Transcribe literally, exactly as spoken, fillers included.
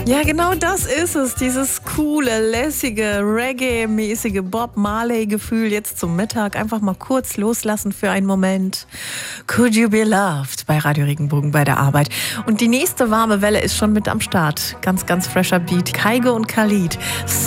Ja, genau das ist es. Dieses coole, lässige, Reggae-mäßige Bob Marley-Gefühl jetzt zum Mittag. Einfach mal kurz loslassen für einen Moment. Could You Be Loved bei Radio Regenbogen bei der Arbeit. Und die nächste warme Welle ist schon mit am Start. Ganz, ganz fresher Beat. Kaige und Khalid.